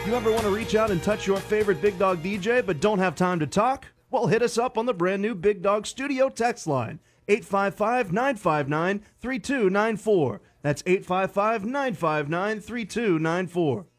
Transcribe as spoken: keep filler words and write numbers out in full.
You ever want to reach out and touch your favorite Big Dog D J but don't have time to talk? Well, hit us up on the brand new Big Dog Studio text line, eight five five, nine five nine, three two nine four. That's eight five five, nine five nine, three two nine four.